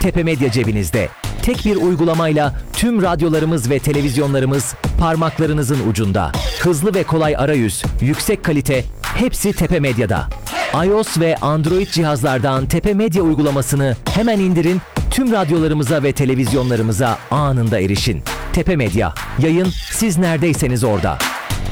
Tepe Medya cebinizde. Tek bir uygulamayla tüm radyolarımız ve televizyonlarımız parmaklarınızın ucunda. Hızlı ve kolay arayüz, yüksek kalite, hepsi Tepe Medya'da. iOS ve Android cihazlardan Tepe Medya uygulamasını hemen indirin, tüm radyolarımıza ve televizyonlarımıza anında erişin. Tepe Medya, yayın siz neredeyseniz orada.